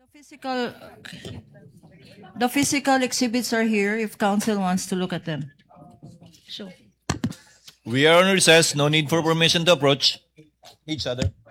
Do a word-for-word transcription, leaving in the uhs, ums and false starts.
The physical, the physical exhibits are here if council wants to look at them. So, We are on recess. No need for permission to approach each other.